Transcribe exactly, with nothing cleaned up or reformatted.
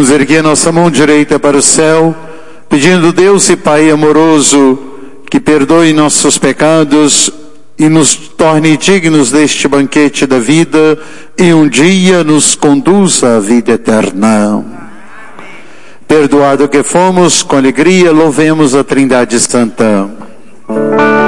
Vamos erguer nossa mão direita para o céu, pedindo Deus e Pai amoroso que perdoe nossos pecados e nos torne dignos deste banquete da vida e um dia nos conduza à vida eterna. Perdoado que fomos, com alegria louvemos a Trindade Santa.